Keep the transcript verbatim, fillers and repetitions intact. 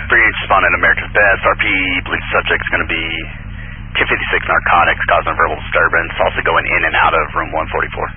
Breach, responding to America's Best, R P, believe subject's going to be two fifty-six narcotics, causing verbal disturbance, also going in and out of room one forty-four.